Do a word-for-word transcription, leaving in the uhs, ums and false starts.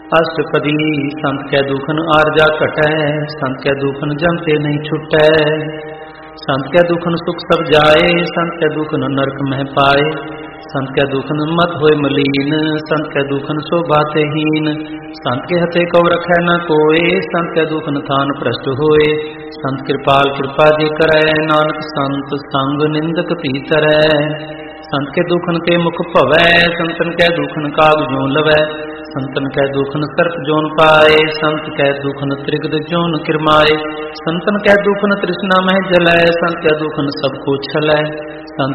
अष्टपदी संत कै दुखन आरजा घटै, संत कै दुखन जमते नहीं छुटै। संत कै दुखन सुख सब जाए, संत कै दुखन नरक मह पाए। संत कै दुखन मत होए मलीन, संत कै दुखन शोभा ते हीन। संत के हथे कौ रखै न कोय, संत कै दुखन थान भ्रष्ट होए। संत कृपाल कृपा जे करै, नानक संत संग निंदक पीतरै। संत के दुखन के मुख भवै, संतन कै दुखन काग जो लवै। संतन कै दुखन सर्प जोन पाए, संत कै दुखन त्रिगद जोन किरमाए। संतन कै दुखन तृष्णा मह जलै, संत कै दुखन सब को छलै। संत